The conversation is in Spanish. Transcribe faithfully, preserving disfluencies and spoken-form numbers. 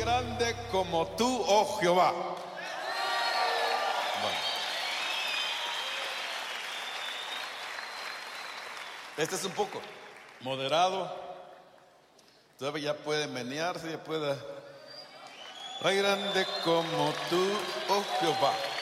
grande como tú, oh Jehová. Bueno. Este es un poco moderado. Todavía ya puede menearse, ya puede. No hay grande como tú, oh Jehová.